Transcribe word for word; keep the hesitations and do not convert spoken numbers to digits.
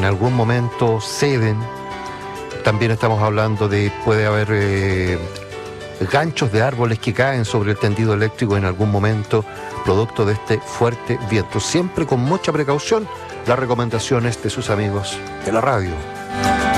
algún momento ceden. También estamos hablando de, puede haber eh, ganchos de árboles que caen sobre el tendido eléctrico en algún momento, producto de este fuerte viento. Siempre con mucha precaución, las recomendaciones de sus amigos de la radio.